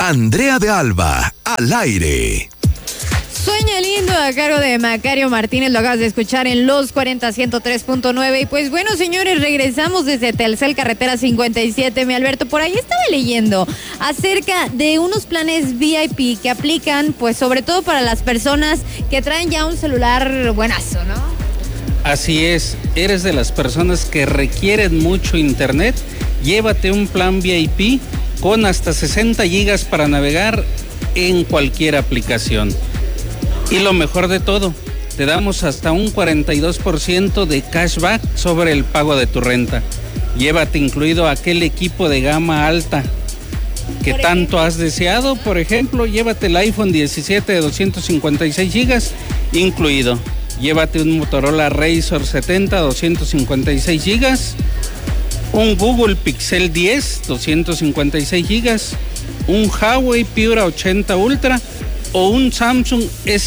Andrea de Alba, al aire. Sueña lindo a cargo de Macario Martínez, lo acabas de escuchar en Los 40 103.9. Y pues bueno, señores, regresamos desde Telcel, carretera 57. Mi Alberto, por ahí estaba leyendo acerca de unos planes VIP que aplican, pues sobre todo para las personas que traen ya un celular buenazo, ¿no? Así es, eres de las personas que requieren mucho internet, llévate un plan VIP con hasta 60 gigas para navegar en cualquier aplicación. Y lo mejor de todo, te damos hasta un 42% de cashback sobre el pago de tu renta. Llévate incluido aquel equipo de gama alta que tanto has deseado. Por ejemplo, llévate el iPhone 17 de 256 gigas incluido. Llévate un Motorola Razr 70 256 gigas, un Google Pixel 10 256 gigas, un Huawei Pura 80 Ultra o un Samsung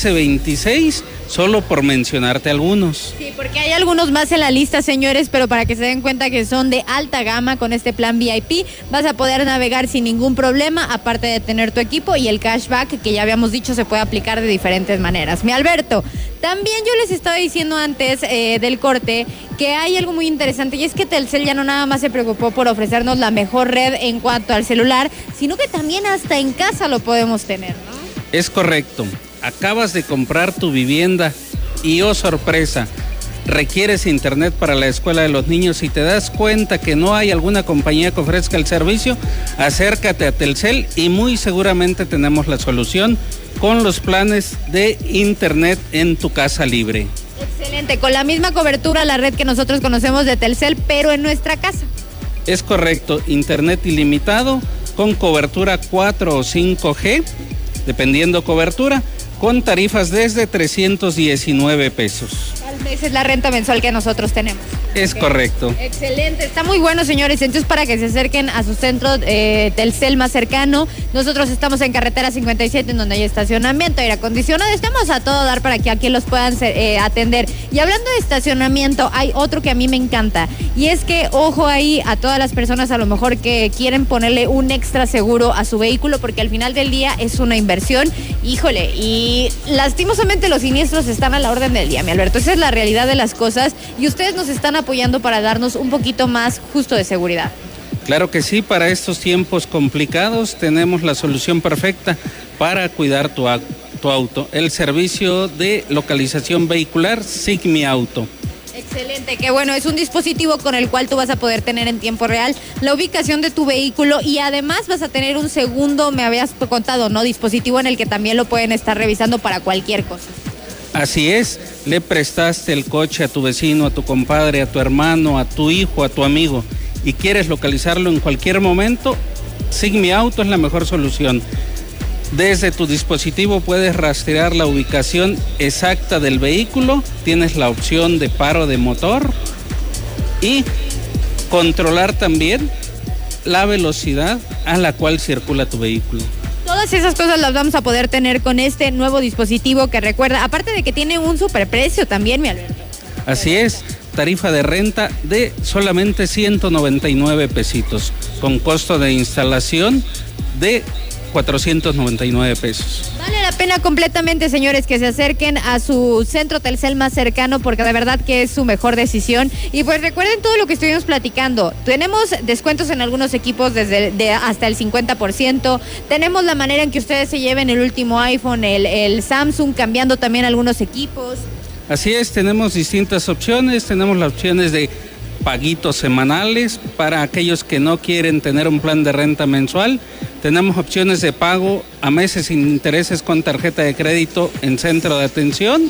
S26, solo por mencionarte algunos. Sí, porque hay algunos más en la lista, señores, pero para que se den cuenta que son de alta gama, con este plan VIP vas a poder navegar sin ningún problema, aparte de tener tu equipo y el cashback, que ya habíamos dicho se puede aplicar de diferentes maneras. Mi Alberto, también yo les estaba diciendo antes del corte que hay algo muy interesante, y es que Telcel ya no nada más se preocupó por ofrecernos la mejor red en cuanto al celular, sino que también hasta en casa lo podemos tener, ¿no? Es correcto. Acabas de comprar tu vivienda y, oh sorpresa, requieres internet para la escuela de los niños y te das cuenta que no hay alguna compañía que ofrezca el servicio, acércate a Telcel y muy seguramente tenemos la solución con los planes de internet en tu casa libre. Excelente, con la misma cobertura, la red que nosotros conocemos de Telcel, pero en nuestra casa. Es correcto, internet ilimitado con cobertura 4 o 5G, dependiendo cobertura, con tarifas desde 319 pesos. Al mes es la renta mensual que nosotros tenemos. Es correcto. Excelente, está muy bueno, señores. Entonces, para que se acerquen a su centro Telcel más cercano, nosotros estamos en carretera 57, en donde hay estacionamiento, aire acondicionado. Estamos a todo dar para que aquí los puedan atender. Y hablando de estacionamiento, hay otro que a mí me encanta. Y es que, ojo ahí a todas las personas a lo mejor que quieren ponerle un extra seguro a su vehículo, porque al final del día es una inversión. Híjole, y lastimosamente los siniestros están a la orden del día, mi Alberto. Esa es la realidad de las cosas y ustedes nos están apoyando para darnos un poquito más justo de seguridad. Claro que sí, para estos tiempos complicados tenemos la solución perfecta para cuidar tu auto. El servicio de localización vehicular SIG Auto. Excelente, que bueno, es un dispositivo con el cual tú vas a poder tener en tiempo real la ubicación de tu vehículo y además vas a tener un segundo, me habías contado, ¿no? Dispositivo en el que también lo pueden estar revisando para cualquier cosa. Así es, le prestaste el coche a tu vecino, a tu compadre, a tu hermano, a tu hijo, a tu amigo y quieres localizarlo en cualquier momento, SIG Auto es la mejor solución. Desde tu dispositivo puedes rastrear la ubicación exacta del vehículo, tienes la opción de paro de motor y controlar también la velocidad a la cual circula tu vehículo. Todas esas cosas las vamos a poder tener con este nuevo dispositivo que recuerda, aparte de que tiene un superprecio también, mi Alberto. Así es, tarifa de renta de solamente 199 pesitos, con costo de instalación de 499 pesos. Vale la pena completamente, señores, que se acerquen a su centro Telcel más cercano porque de verdad que es su mejor decisión. Y pues recuerden todo lo que estuvimos platicando. Tenemos descuentos en algunos equipos hasta el 50%. Tenemos la manera en que ustedes se lleven el último iPhone, el Samsung, cambiando también algunos equipos. Así es, tenemos distintas opciones. Tenemos las opciones de paguitos semanales para aquellos que no quieren tener un plan de renta mensual. Tenemos opciones de pago a meses sin intereses con tarjeta de crédito en centro de atención,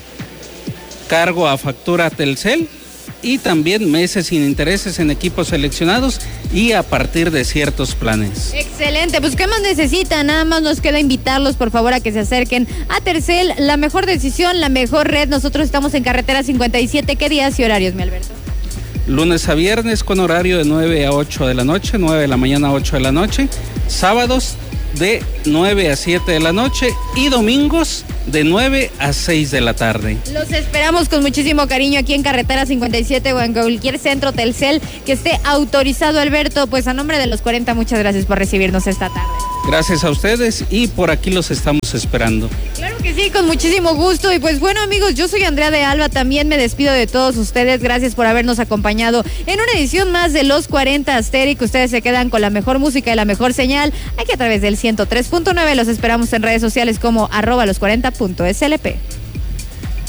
cargo a factura Telcel y también meses sin intereses en equipos seleccionados y a partir de ciertos planes. Excelente, pues ¿qué más necesitan? Nada más nos queda invitarlos por favor a que se acerquen a Telcel, la mejor decisión, la mejor red. Nosotros estamos en carretera 57. ¿Qué días y horarios, mi Alberto? Lunes a viernes con horario de 9 a 8 de la noche, 9 de la mañana a 8 de la noche. Sábados de 9 a 7 de la noche y domingos de 9 a 6 de la tarde. Los esperamos con muchísimo cariño aquí en carretera 57 o en cualquier centro Telcel que esté autorizado, Alberto. Pues a nombre de los 40, muchas gracias por recibirnos esta tarde. Gracias a ustedes y por aquí los estamos esperando. Claro que sí, con muchísimo gusto. Y pues bueno, amigos, yo soy Andrea de Alba, también me despido de todos ustedes. Gracias por habernos acompañado en una edición más de Los 40 Asteric. Ustedes se quedan con la mejor música y la mejor señal, aquí a través del 103.9. Los esperamos en redes sociales como @los40.slp.